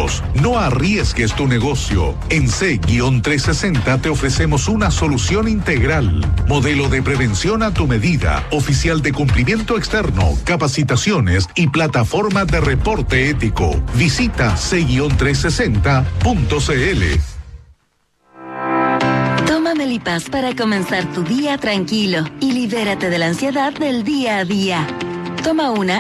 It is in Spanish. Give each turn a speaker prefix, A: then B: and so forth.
A: seguros. No arriesgues tu negocio. En C-360 te ofrecemos una solución integral. Modelo de prevención a tu medida, oficial de cumplimiento externo, capacitaciones y plataforma de reporte ético. Visita C-360.cl.
B: Toma Melipaz para comenzar tu día tranquilo y libérate de la ansiedad del día a día. Toma una